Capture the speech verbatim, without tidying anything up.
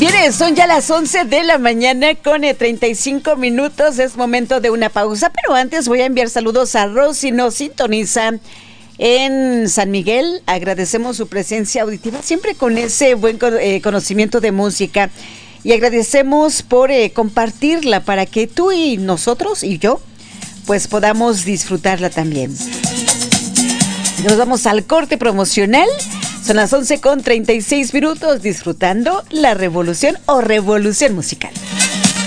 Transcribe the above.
Bien, son ya las once de la mañana con eh, treinta y cinco minutos. Es momento de una pausa, pero antes voy a enviar saludos a Rosy, nos sintoniza en San Miguel. Agradecemos su presencia auditiva, siempre con ese buen eh, conocimiento de música. Y agradecemos por eh, compartirla para que tú y nosotros y yo pues podamos disfrutarla también. Nos vamos al corte promocional. Son las once con treinta y seis minutos disfrutando la revolución o revolución musical.